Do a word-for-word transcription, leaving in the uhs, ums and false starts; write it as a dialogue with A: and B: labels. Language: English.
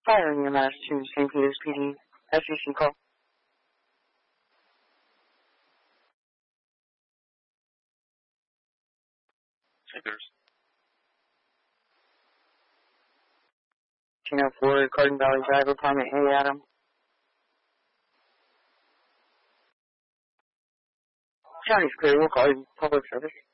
A: Fire in your mass to Saint Peters P D. S C C call.
B: Saint Peters.
A: Chino four, Garden Valley Drive, apartment A, Adam. County's clear, we'll call you public service.